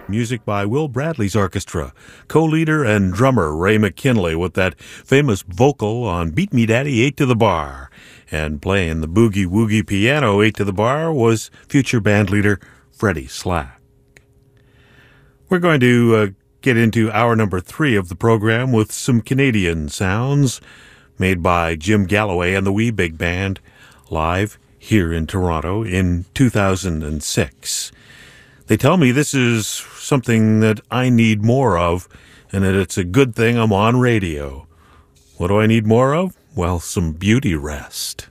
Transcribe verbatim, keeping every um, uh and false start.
Music by Will Bradley's orchestra. Co-leader and drummer Ray McKinley with that famous vocal on Beat Me Daddy, Eight to the Bar. And playing the boogie-woogie piano, Eight to the Bar, was future band leader Freddie Slack. We're going to uh, get into hour number three of the program with some Canadian sounds made by Jim Galloway and the Wee Big Band live here in Toronto in two thousand six. They tell me this is something that I need more of and that it's a good thing I'm on radio. What do I need more of? Well, some beauty rest.